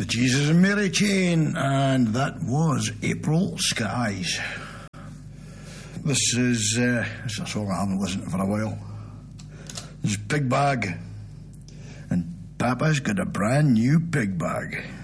the Jesus and Mary chain, and that was April Skies. This is a song I haven't listened to for a while. This is Pig Bag, and Papa's got a brand new pig bag.